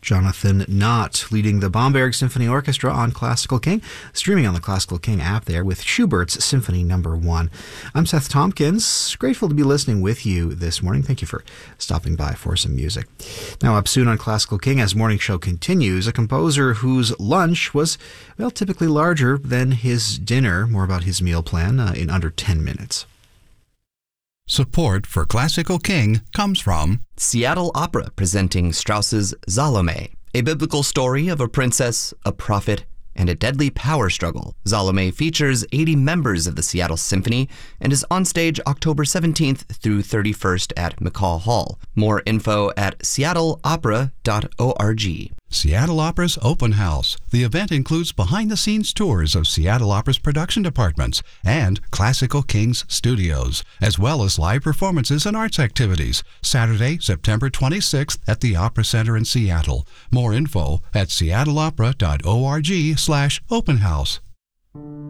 Jonathan Knott leading the Bomberg Symphony Orchestra on Classical King, streaming on the Classical King app there with Schubert's Symphony No. 1. I'm Seth Tompkins, grateful to be listening with you this morning. Thank you for stopping by for some music. Now up soon on Classical King, as morning show continues, a composer whose lunch was, well, typically larger than his dinner. More about his meal plan in under 10 minutes. Support for Classical King comes from Seattle Opera presenting Strauss's Salome, a biblical story of a princess, a prophet, and a deadly power struggle. Salome features 80 members of the Seattle Symphony and is on stage October 17th through 31st at McCaw Hall. More info at seattleopera.org. Seattle Opera's Open House. The event includes behind-the-scenes tours of Seattle Opera's production departments and Classical King's studios, as well as live performances and arts activities. Saturday, September 26th at the Opera Center in Seattle. More info at seattleopera.org/openhouse.